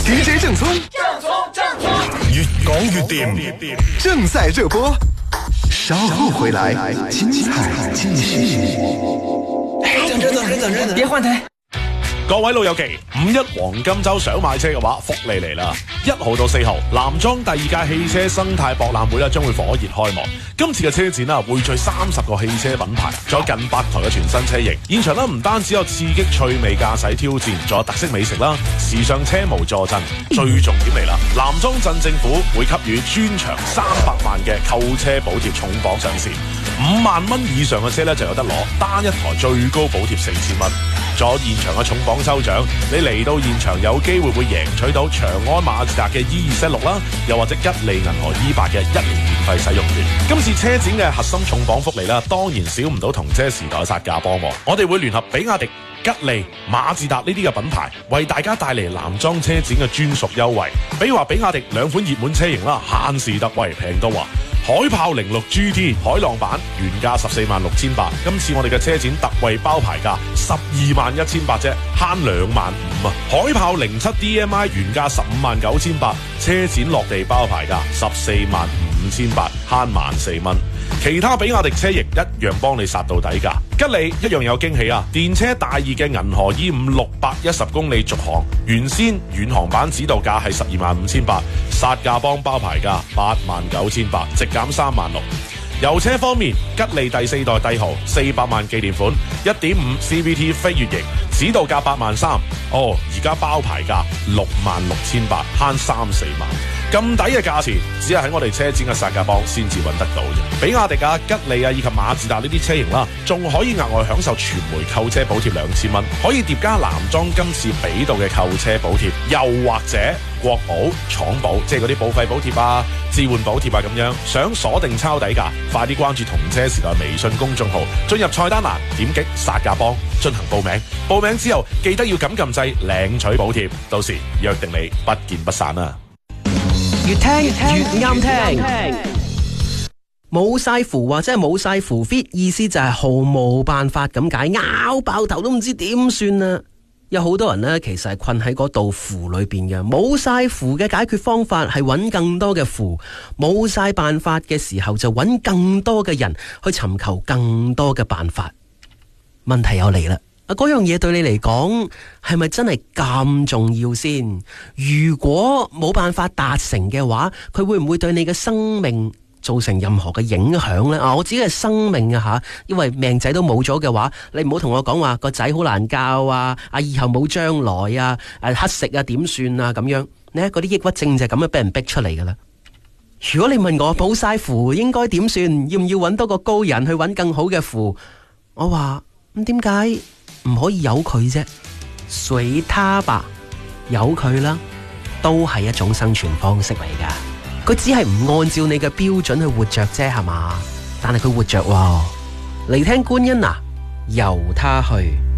DJ 正聰，越講越掂，正在熱播。稍後回來，精彩繼續。 等，別換台。 各位老友記，五一黃金週想買車嘅話，福利嚟啦！1號到4號，南莊第2屆汽車生態博覽會咧將會火熱開幕。今次嘅車展啦，匯聚30個汽車品牌，仲有近100台嘅全新車型。現場咧唔單止有刺激趣味駕駛挑戰，仲有特色美食啦，時尚車模助陣。最重點嚟啦，南莊鎮政府會給予專場300萬嘅購車補貼重磅上市，5萬蚊以上嘅車咧就有得攞，單一台最高補貼4000蚊。仲有現場嘅重磅抽獎，你嚟到現場有機會贏取到長安馬自達嘅 E276 啦，又或者吉利銀河 E8 嘅1年免費使用券。今次車展嘅核心重磅福利啦，當然少唔到同車時代殺價幫。我哋會聯合比亞迪、吉利、馬自達呢啲嘅品牌，為大家帶嚟南莊車展嘅專屬優惠。比如話比亞迪2款熱門車型啦，限時特惠平到話。海豹06 GT 海浪版原價146800，今次我哋嘅車展特惠包牌價121800啫，慳25000啊！海豹07 DMI 原價159,800，車展落地包牌價145,800，慳14,000蚊。其他比亞迪車型一樣幫你殺到底價，吉利一樣有驚喜啊！電車大熱嘅銀河 E5 610公里續航，原先遠航版指導價係125,800，殺價幫包牌價89,800，直減36000。油車方面，吉利第4代帝豪400萬紀念款 1.5 CVT 飛越型，指導價83000，而家包牌價66,800，慳3-4萬。咁抵嘅價錢，只係喺我哋車展嘅殺價幫先至揾得到嘅。比亞迪啊、吉利啊以及馬自達呢啲車型啦，仲可以額外享受全媒購車補貼2000蚊，可以疊加南莊今次俾到嘅購車補貼，又或者國保、廠保，即係嗰啲保費補貼啊、置換補貼啊咁樣。想鎖定抄底價，快啲關注同車時代微信公眾號，進入菜單欄點擊殺價幫進行報名。報名之後記得要撳掣領取補貼，到時約定你不見不散啊！ 越聽越啱聽，冇晒符或者係冇晒符 fit， 意思就係毫無辦法咁解，拗爆頭都唔知點算啊！有好多人呢，其實係困喺嗰道符裏邊嘅，冇晒符嘅解決方法係揾更多嘅符，冇晒辦法嘅時候就揾更多嘅人去尋求更多嘅辦法。問題又嚟啦。嗰樣嘢對你嚟講係咪真係咁重要先？如果冇辦法達成嘅話，佢會唔會對你嘅生命造成任何嘅影響呢？我指嘅係生命啊吓，因為命仔都冇咗嘅話，你唔好同我講話個仔好難教啊，以後冇將來啊，乞食啊點算啊咁樣？你睇嗰啲抑鬱症就係咁樣俾人逼出嚟噶啦。如果你問我冇晒符應該點算，要唔要揾多個高人去揾更好嘅符？我話咁點解唔可以由佢啫？隨他吧，由佢啦，都係一種生存方式嚟噶。佢只係唔按照你嘅標準去活着啫，係嘛？但係佢活着喎。嚟聽觀音啊，由他去。